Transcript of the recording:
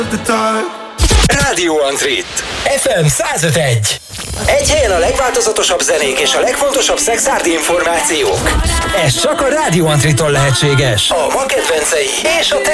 Rádió Antrit. FM 105.1. Egy helyen a legváltozatosabb zenék és a legfontosabb szexárdi információk. Ez csak a Rádió Antrittól lehetséges. A ma kedvencei és a